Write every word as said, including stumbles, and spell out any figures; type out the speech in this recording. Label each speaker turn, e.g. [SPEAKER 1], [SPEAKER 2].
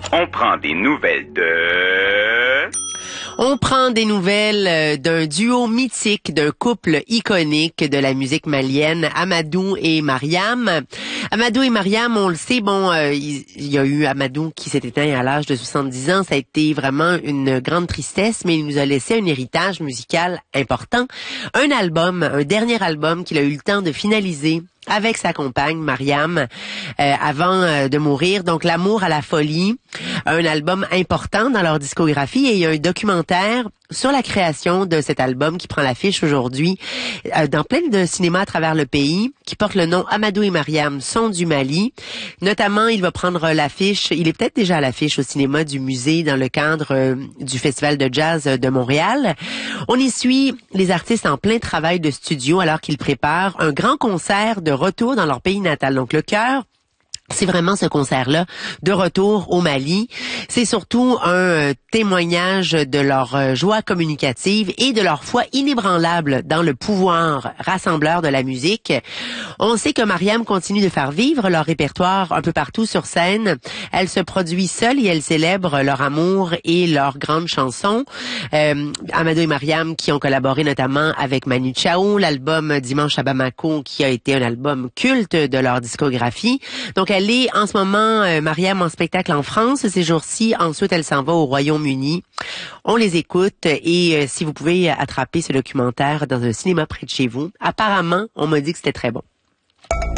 [SPEAKER 1] On prend des nouvelles de...
[SPEAKER 2] On prend des nouvelles d'un duo mythique, d'un couple iconique de la musique malienne, Amadou et Mariam. Amadou et Mariam, on le sait, bon, euh, il, il y a eu Amadou qui s'est éteint à l'âge de soixante-dix ans. Ça a été vraiment une grande tristesse, mais il nous a laissé un héritage musical important. Un album, un dernier album qu'il a eu le temps de finaliser avec sa compagne, Mariam, euh, avant euh, de mourir. Donc, L'amour à la folie, un album important dans leur discographie, et il y a un documentaire sur la création de cet album qui prend l'affiche aujourd'hui euh, dans plein de cinémas à travers le pays, qui porte le nom Amadou et Mariam sont du Mali. Notamment, il va prendre l'affiche, il est peut-être déjà à l'affiche au cinéma du musée dans le cadre euh, du Festival de jazz de Montréal. On y suit les artistes en plein travail de studio alors qu'ils préparent un grand concert de retour dans leur pays natal. Donc, le cœur, c'est vraiment ce concert-là de retour au Mali. C'est surtout un euh, témoignage de leur euh, joie communicative et de leur foi inébranlable dans le pouvoir rassembleur de la musique. On sait que Mariam continue de faire vivre leur répertoire un peu partout sur scène. Elle se produit seule et elle célèbre leur amour et leurs grandes chansons. Euh, Amadou et Mariam qui ont collaboré notamment avec Manu Chao, l'album Dimanche à Bamako qui a été un album culte de leur discographie. Donc, elle est en ce moment, euh, Mariam, en spectacle en France ces jours-ci. Ensuite, elle s'en va au Royaume-Uni. On les écoute et euh, si vous pouvez attraper ce documentaire dans un cinéma près de chez vous, apparemment, on m'a dit que c'était très bon.